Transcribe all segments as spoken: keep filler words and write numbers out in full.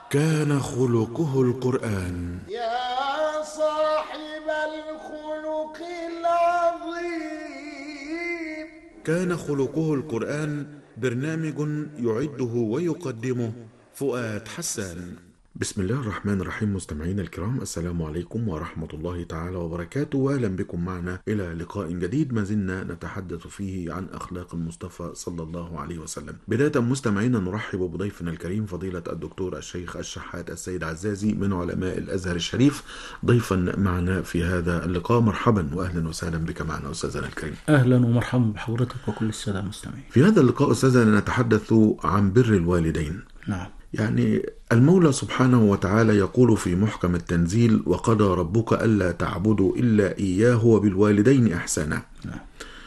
كان خلقه القرآن. يا صاحب الخلق العظيم. كان خلقه القرآن برنامج يعده ويقدمه فؤاد حسان. بسم الله الرحمن الرحيم. مستمعين الكرام، السلام عليكم ورحمة الله تعالى وبركاته، وأهلا بكم معنا إلى لقاء جديد ما زلنا نتحدث فيه عن أخلاق المصطفى صلى الله عليه وسلم. بداية مستمعينا نرحب بضيفنا الكريم فضيلة الدكتور الشيخ الشحات السيد عزازي من علماء الأزهر الشريف ضيفا معنا في هذا اللقاء. مرحبا وأهلا وسهلا بك معنا أستاذنا الكريم. أهلا ومرحبا بحضرتك وكل السادة المستمعين. في هذا اللقاء أستاذنا نتحدث عن بر الوالدين. نعم. يعني المولى سبحانه وتعالى يقول في محكم التنزيل: وقضى ربك ألا تعبدوا إلا إياه وبالوالدين إحسانا. نعم.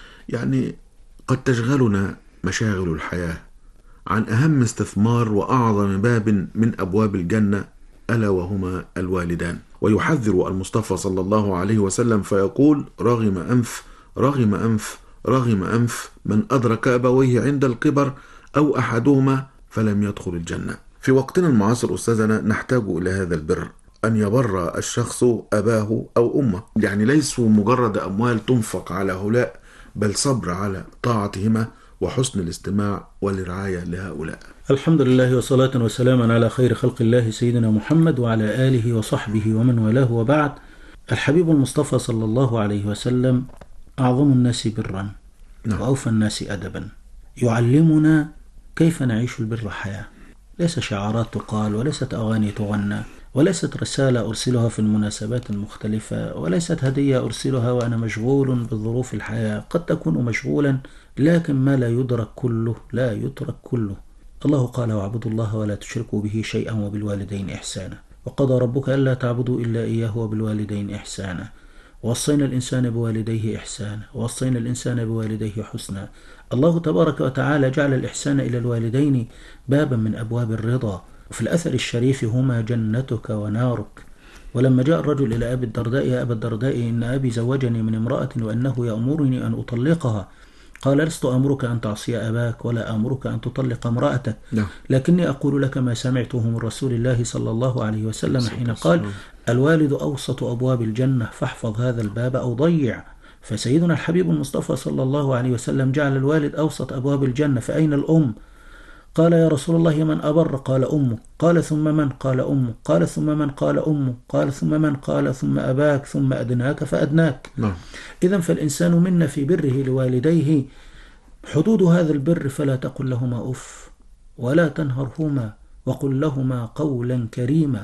يعني قد تشغلنا مشاغل الحياة عن أهم استثمار وأعظم باب من أبواب الجنة، ألا وهما الوالدان. ويحذر المصطفى صلى الله عليه وسلم فيقول: رغم أنف رغم أنف رغم أنف من أدرك أبويه عند الكبر أو أحدهما فلم يدخل الجنة. في وقتنا المعاصر أستاذنا نحتاج إلى هذا البر، أن يبر الشخص أباه أو أمه، يعني ليسوا مجرد أموال تنفق على هؤلاء، بل صبر على طاعتهما وحسن الاستماع والرعاية لهؤلاء. الحمد لله وصلاة وسلاما على خير خلق الله سيدنا محمد وعلى آله وصحبه ومن والاه، وبعد. الحبيب المصطفى صلى الله عليه وسلم أعظم الناس برا نعم. وأوفى الناس أدبا، يعلمنا كيف نعيش البر حياة. ليس شعارات تقال، وليست أغاني تغنى، وليست رسالة أرسلها في المناسبات المختلفة، وليست هدية أرسلها وأنا مشغول بظروف الحياة. قد تكون مشغولا، لكن ما لا يدرك كله لا يترك كله. الله قال: واعبدوا الله ولا تشركوا به شيئا وبالوالدين إحسانا، وقضى ربك ألا تعبدوا إلا إياه وبالوالدين إحسانا، ووصينا الإنسان بوالديه إحسانا، ووصينا الإنسان بوالديه حسنا. الله تبارك وتعالى جعل الإحسان إلى الوالدين بابا من أبواب الرضا. وفي الأثر الشريف: هما جنتك ونارك. ولما جاء الرجل إلى أبي الدرداء: يا أبا الدرداء، إن أبي زوجني من امرأة وأنه يأمرني أن أطلقها. قال: لست أمرك أن تعصي أباك ولا أمرك أن تطلق امرأتك، لكني أقول لك ما سمعته من رسول الله صلى الله عليه وسلم حين قال: الوالد أوسط أبواب الجنة، فاحفظ هذا الباب أو ضيع. فسيدنا الحبيب المصطفى صلى الله عليه وسلم جعل الوالد أوسط أبواب الجنة. فأين الأم؟ قال: يا رسول الله من أبر؟ قال: أمه. قال: ثم من؟ قال: أمه. قال: ثم من؟ قال: أمه. قال: ثم من؟ قال: ثم أباك، ثم أدناك فأدناك. نعم. إذن فالإنسان منا في بره لوالديه حدود هذا البر: فلا تقل لهما أف، ولا تنهرهما، وقل لهما قولا كريما،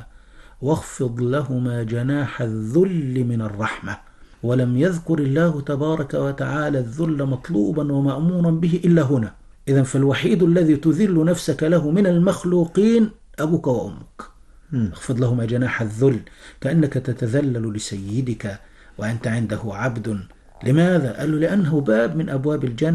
واخفض لهما جناح الذل من الرحمة. ولم يذكر الله تبارك وتعالى الذل مطلوبا ومأمورا به إلا هنا. إذن فالوحيد الذي تذل نفسك له من المخلوقين أبوك وأمك. اخفض لهما جناح الذل، كأنك تتذلل لسيدك وأنت عنده عبد. لماذا؟ قال له: لأنه باب من أبواب الجنة.